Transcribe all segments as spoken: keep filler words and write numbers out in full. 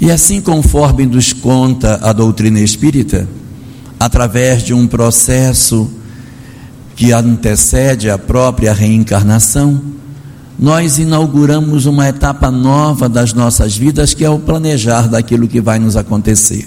E assim, conforme nos conta a doutrina espírita, através de um processo que antecede a própria reencarnação, nós inauguramos uma etapa nova das nossas vidas, que é o planejar daquilo que vai nos acontecer.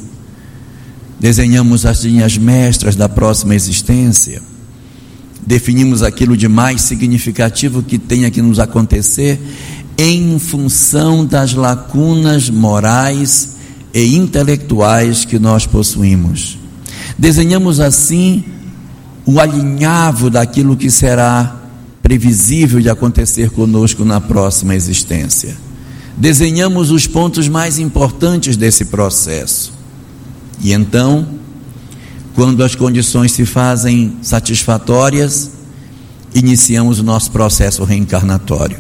Desenhamos as linhas mestras da próxima existência, definimos aquilo de mais significativo que tenha que nos acontecer em função das lacunas morais e intelectuais que nós possuímos. Desenhamos assim o alinhavo daquilo que será previsível de acontecer conosco na próxima existência. Desenhamos os pontos mais importantes desse processo. E então, quando as condições se fazem satisfatórias, iniciamos o nosso processo reencarnatório.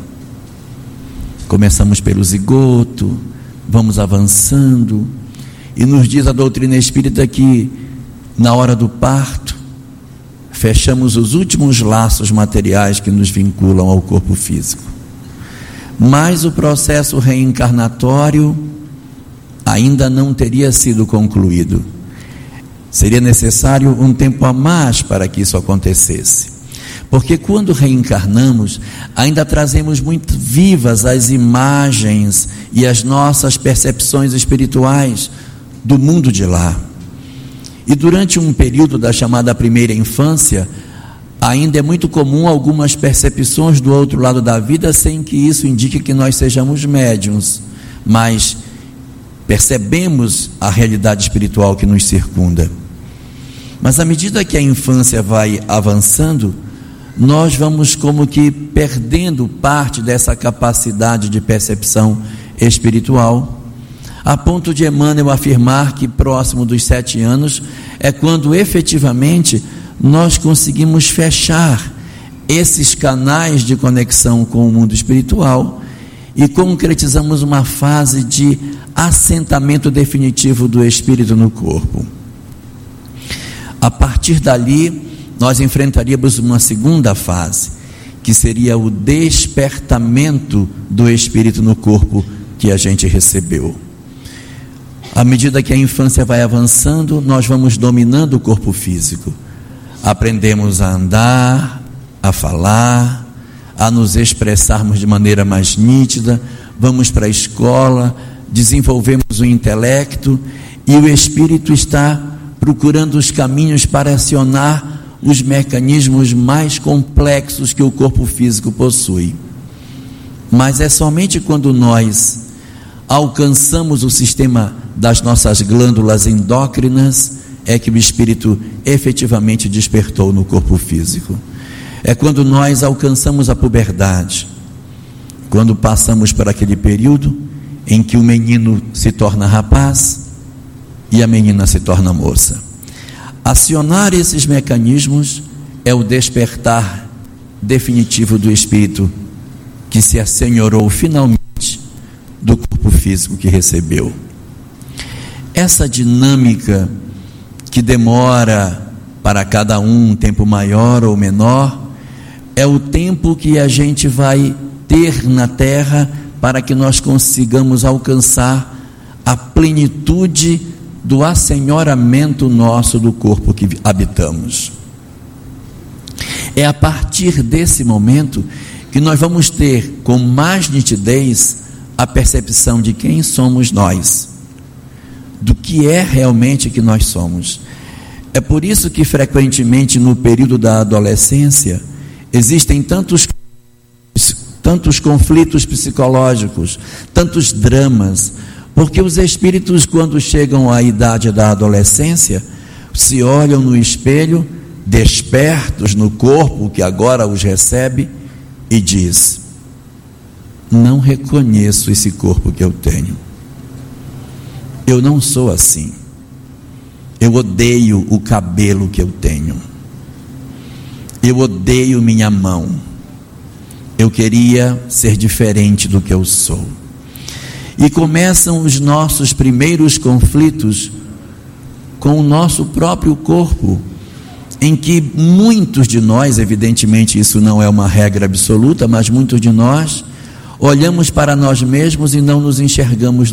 Começamos pelo zigoto, vamos avançando, e nos diz a doutrina espírita que, na hora do parto, fechamos os últimos laços materiais que nos vinculam ao corpo físico. Mas o processo reencarnatório ainda não teria sido concluído. Seria necessário um tempo a mais para que isso acontecesse. Porque quando reencarnamos, ainda trazemos muito vivas as imagens e as nossas percepções espirituais do mundo de lá. E durante um período da chamada primeira infância, ainda é muito comum algumas percepções do outro lado da vida, sem que isso indique que nós sejamos médiuns, mas percebemos a realidade espiritual que nos circunda. Mas à medida que a infância vai avançando, nós vamos como que perdendo parte dessa capacidade de percepção espiritual, a ponto de Emmanuel afirmar que próximo dos sete anos é quando efetivamente nós conseguimos fechar esses canais de conexão com o mundo espiritual e concretizamos uma fase de assentamento definitivo do espírito no corpo. A partir dali, nós enfrentaríamos uma segunda fase, que seria o despertamento do espírito no corpo que a gente recebeu. À medida que a infância vai avançando, nós vamos dominando o corpo físico. Aprendemos a andar, a falar, a nos expressarmos de maneira mais nítida, vamos para a escola, desenvolvemos o intelecto e o espírito está procurando os caminhos para acionar os mecanismos mais complexos que o corpo físico possui. Mas é somente quando nós alcançamos o sistema das nossas glândulas endócrinas é que o espírito efetivamente despertou no corpo físico. É quando nós alcançamos a puberdade, quando passamos por aquele período em que o menino se torna rapaz e a menina se torna moça. Acionar esses mecanismos é o despertar definitivo do espírito que se assenhorou finalmente do corpo físico que recebeu. Essa dinâmica que demora para cada um um tempo maior ou menor, é o tempo que a gente vai ter na Terra para que nós consigamos alcançar a plenitude do assenhoramento nosso do corpo que habitamos. É a partir desse momento que nós vamos ter com mais nitidez a percepção de quem somos nós, do que é realmente que nós somos. É por isso que frequentemente no período da adolescência existem tantos, tantos conflitos psicológicos, tantos dramas, porque os espíritos, quando chegam à idade da adolescência, se olham no espelho, despertos no corpo que agora os recebe, e diz: não reconheço esse corpo que eu tenho, eu não sou assim, eu odeio o cabelo que eu tenho, eu odeio minha mão, eu queria ser diferente do que eu sou. E começam os nossos primeiros conflitos com o nosso próprio corpo, em que muitos de nós, evidentemente isso não é uma regra absoluta, mas muitos de nós olhamos para nós mesmos e não nos enxergamos